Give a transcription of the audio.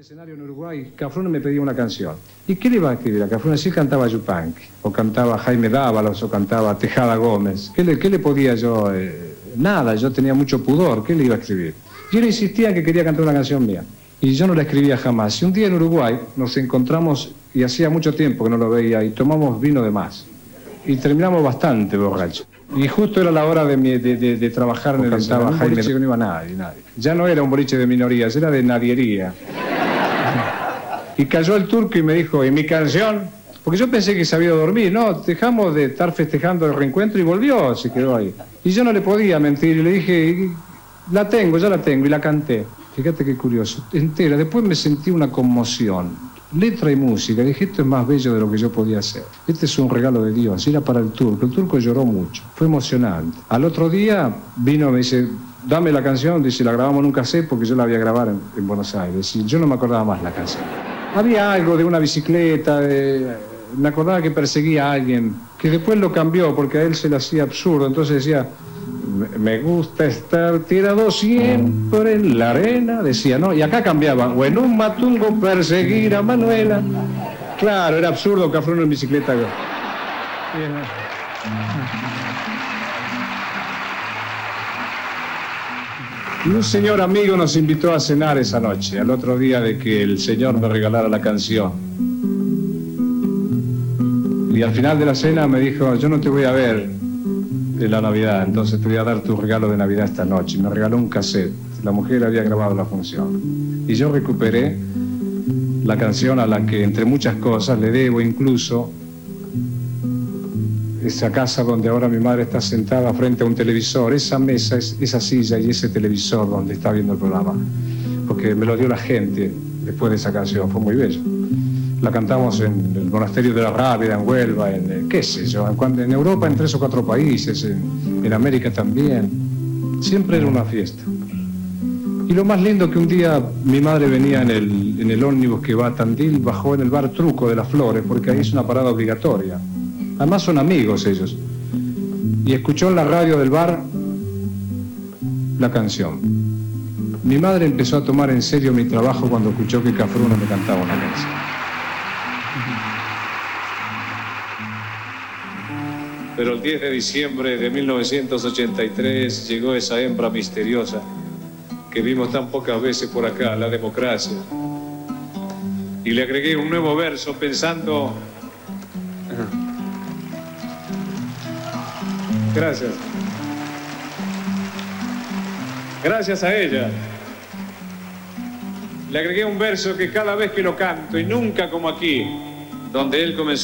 escenario en Uruguay, Cafrune me pedía una canción. ¿Y qué le iba a escribir a Cafrune? Si cantaba Yupanqui, o cantaba Jaime Dávalos, o cantaba Tejada Gómez. ¿Qué le podía yo? Nada, yo tenía mucho pudor. ¿Qué le iba a escribir? Y él insistía en que quería cantar una canción mía. Y yo no la escribía jamás. Y un día en Uruguay nos encontramos, y hacía mucho tiempo que no lo veía, y tomamos vino de más. Y terminamos bastante borrachos. Y justo era la hora de trabajar en el cantaba Jaime, boliche que no iba nadie. Ya no era un boliche de minorías, era de nadiería. Y cayó el turco y me dijo, ¿y mi canción? Porque yo pensé que se había ido a dormir, no, dejamos de estar festejando el reencuentro y volvió, se quedó ahí. Y yo no le podía mentir, y le dije, ya la tengo, y la canté. Fíjate qué curioso, entera. Después me sentí una conmoción. Letra y música, dije, esto es más bello de lo que yo podía hacer. Este es un regalo de Dios, era para el turco lloró mucho, fue emocionante. Al otro día vino, me dice, dame la canción, dice, la grabamos en un cassette porque yo la había grabado en Buenos Aires, y yo no me acordaba más la canción. Había algo de una bicicleta, me acordaba que perseguía a alguien, que después lo cambió porque a él se le hacía absurdo, entonces decía, me gusta estar tirado siempre en la arena, decía, ¿no? Y acá cambiaba, o en un matungo perseguir a Manuela. Claro, era absurdo Cafrune en bicicleta. Y un señor amigo nos invitó a cenar esa noche, al otro día de que el señor me regalara la canción. Y al final de la cena me dijo, yo no te voy a ver de la Navidad, entonces te voy a dar tu regalo de Navidad esta noche. Y me regaló un cassette. La mujer había grabado la función. Y yo recuperé la canción a la que, entre muchas cosas, le debo incluso esa casa donde ahora mi madre está sentada frente a un televisor, esa mesa, esa silla y ese televisor donde está viendo el programa. Porque me lo dio la gente después de esa canción, fue muy bello. La cantamos en el monasterio de la Rábida, en Huelva, en qué sé yo, en Europa en 3 o 4 países, en América también. Siempre era una fiesta. Y lo más lindo que un día mi madre venía en el ómnibus que va a Tandil, bajó en el bar Truco de las Flores, porque ahí es una parada obligatoria. Además son amigos ellos. Y escuchó en la radio del bar la canción. Mi madre empezó a tomar en serio mi trabajo cuando escuchó que Cafrune me cantaba una canción. Pero el 10 de diciembre de 1983 llegó esa hembra misteriosa que vimos tan pocas veces por acá, la democracia. Y le agregué un nuevo verso pensando... Gracias. Gracias a ella. Le agregué un verso que cada vez que lo canto, y nunca como aquí, donde él comenzó